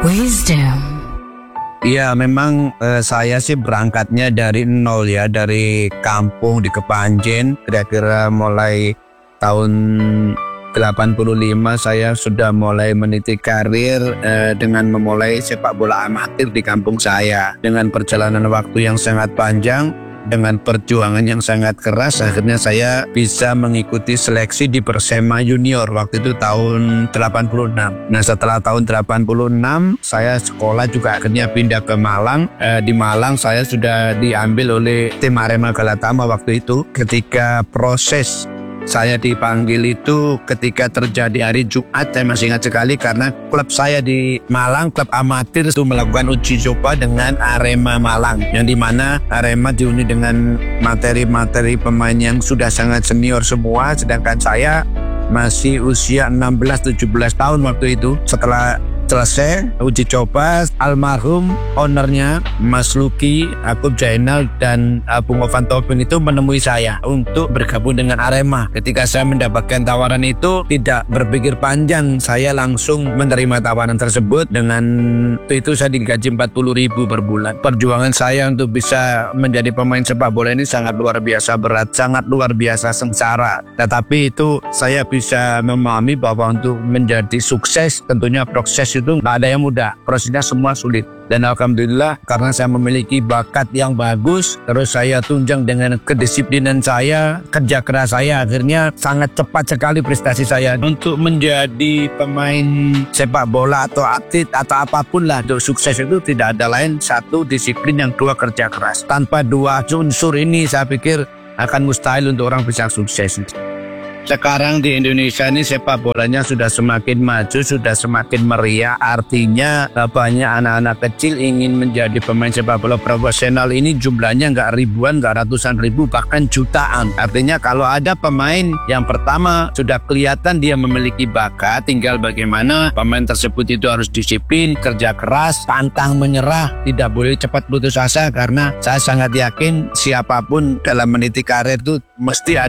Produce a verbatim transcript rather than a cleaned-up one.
Wisdom. Iya, memang eh, saya sih berangkatnya dari nol ya, dari kampung di Kepanjen. Kira-kira mulai tahun delapan puluh lima saya sudah mulai meniti karir eh, dengan memulai sepak bola amatir di kampung saya. Dengan perjalanan waktu yang sangat panjang, dengan perjuangan yang sangat keras, akhirnya saya bisa mengikuti seleksi di Persema Junior waktu itu tahun delapan puluh enam. Nah, setelah tahun delapan puluh enam saya sekolah juga akhirnya pindah ke Malang. Eh, di Malang saya sudah diambil oleh tim Arema Galatama waktu itu. Ketika proses saya dipanggil itu ketika terjadi hari Jumat, saya masih ingat sekali karena klub saya di Malang, klub amatir itu melakukan uji coba dengan Arema Malang, yang dimana Arema diundi dengan materi-materi pemain yang sudah sangat senior semua, sedangkan saya masih usia enam belas tujuh belas tahun waktu itu. Setelah selesai uji coba, almarhum ownernya Mas Luki, Akub Jainal dan Bung Ovan Tobing itu menemui saya untuk bergabung dengan Arema. Ketika saya mendapatkan tawaran itu, tidak berpikir panjang, saya langsung menerima tawaran tersebut. Dengan itu saya digaji empat puluh ribu per bulan. Perjuangan saya untuk bisa menjadi pemain sepak bola ini sangat luar biasa berat, sangat luar biasa sengsara. Tetapi itu saya bisa memahami bahwa untuk menjadi sukses tentunya proses itu nggak ada yang mudah, prosesnya semua sulit. Dan alhamdulillah karena saya memiliki bakat yang bagus, terus saya tunjang dengan kedisiplinan saya, kerja keras saya, akhirnya sangat cepat sekali prestasi saya. Untuk menjadi pemain sepak bola atau atlet atau apapun lah, untuk sukses itu tidak ada lain, satu disiplin, yang dua kerja keras. Tanpa dua unsur ini saya pikir akan mustahil untuk orang bisa sukses. Sekarang di Indonesia ini sepak bolanya sudah semakin maju, sudah semakin meriah. Artinya banyak anak-anak kecil ingin menjadi pemain sepak bola profesional. Ini jumlahnya nggak ribuan, nggak ratusan ribu, bahkan jutaan. Artinya kalau ada pemain yang pertama sudah kelihatan dia memiliki bakat, tinggal bagaimana pemain tersebut itu harus disiplin, kerja keras, pantang menyerah, tidak boleh cepat putus asa. Karena saya sangat yakin siapapun dalam meniti karir itu mesti ada